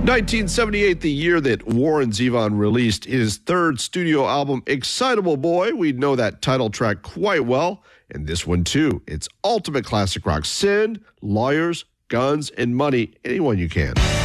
1978, the year that Warren Zevon released his third studio album, Excitable Boy. We know that title track quite well, and this one too. It's ultimate classic rock. Sin, Lawyers, Guns, and Money. Anyone you can.